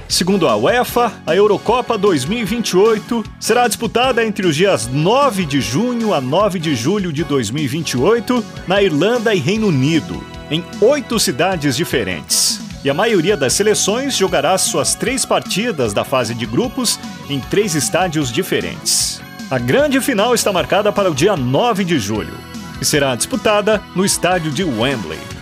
Segundo a UEFA, a Eurocopa 2028 será disputada entre os dias 9 de junho a 9 de julho de 2028 na Irlanda e Reino Unido, em 8 cidades diferentes. E a maioria das seleções jogará suas 3 partidas da fase de grupos em 3 estádios diferentes. A grande final está marcada para o dia 9 de julho e será disputada no estádio de Wembley.